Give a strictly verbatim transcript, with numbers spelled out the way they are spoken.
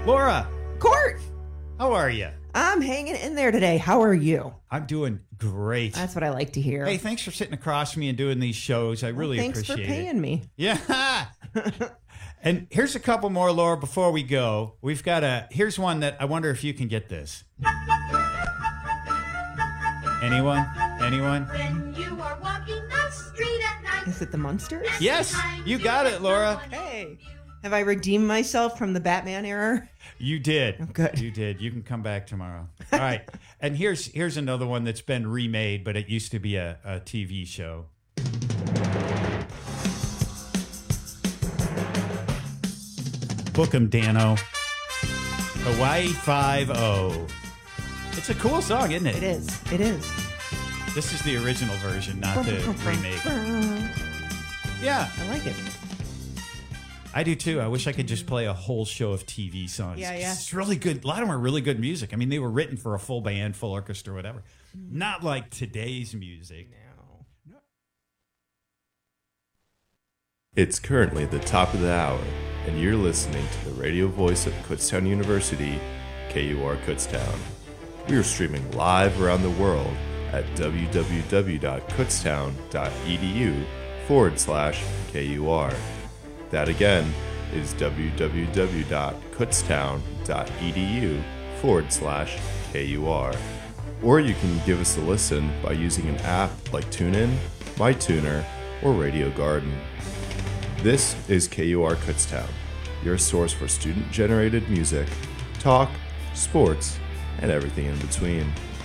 Laura, Court, how are you? I'm hanging in there today. How are you? I'm doing great. That's what I like to hear. Hey, thanks for sitting across from me and doing these shows. I really well, thanks appreciate it. Thanks for paying me. Yeah. And here's a couple more, Laura, before we go. We've got a, here's one that I wonder if you can get this. Anyone? Anyone? When you are walking the street at night. Is it the Munsters? Yes, you got it, Laura. Hey, have I redeemed myself from the Batman era? You did. Oh, good. You did. You can come back tomorrow. All right. And here's here's another one that's been remade, but it used to be a, a T V show. Book 'em, Dano. Hawaii Five-O. It's a cool song, isn't it? It is. It is. This is the original version, not the remake. Yeah. I like it. I do too. I wish I could just play a whole show of T V songs. Yeah, yeah. It's really good. A lot of them are really good music. I mean, they were written for a full band, full orchestra, whatever. Not like today's music. No. It's currently the top of the hour, and you're listening to the radio voice of Kutztown University, K U R Kutztown. We are streaming live around the world at www.kutztown.edu forward slash KUR. That again is www.kutztown.edu forward slash KUR. Or you can give us a listen by using an app like TuneIn, MyTuner, or Radio Garden. This is K U R Kutztown, your source for student-generated music, talk, sports, and everything in between.